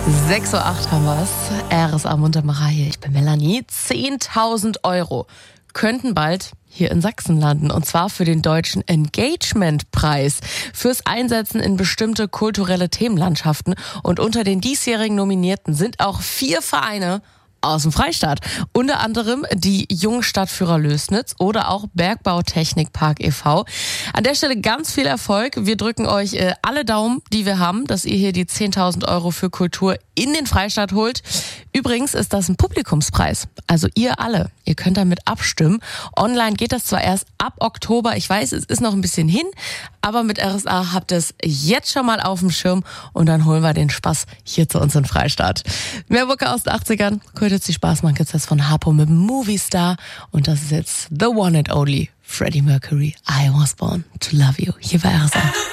6:08 Uhr haben wir es. RSA Muntermacher hier. Ich bin Melanie. 10.000 Euro könnten bald hier in Sachsen landen. Und zwar für den Deutschen Engagement-Preis. Fürs Einsetzen in bestimmte kulturelle Themenlandschaften. Und unter den diesjährigen Nominierten sind auch 4 Vereine aus dem Freistaat. Unter anderem die Jungstadtführer Lößnitz oder auch Bergbautechnikpark e.V. An der Stelle ganz viel Erfolg. Wir drücken euch alle Daumen, die wir haben, dass ihr hier die 10.000 Euro für Kultur in den Freistaat holt. Übrigens ist das ein Publikumspreis. Also ihr alle, ihr könnt damit abstimmen. Online geht das zwar erst ab Oktober. Ich weiß, es ist noch ein bisschen hin, aber mit RSA habt ihr es jetzt schon mal auf dem Schirm und dann holen wir den Spaß hier zu uns in Freistaat. Mehr Mucke aus den 80ern. Könnte jetzt die Spaß machen, jetzt das von Harpo mit Movie Star und das ist jetzt The One and Only Freddie Mercury. I was born to love you. Hier bei RSA.